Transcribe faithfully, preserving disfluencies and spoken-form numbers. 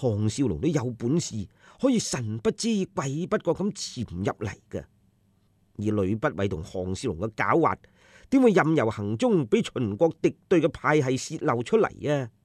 項少龍都有本事，可以神不知鬼不覺咁潛入嚟嘅。而呂不韋同項少龍嘅狡猾，點會任由行蹤俾秦國敵對嘅派系洩漏出嚟啊？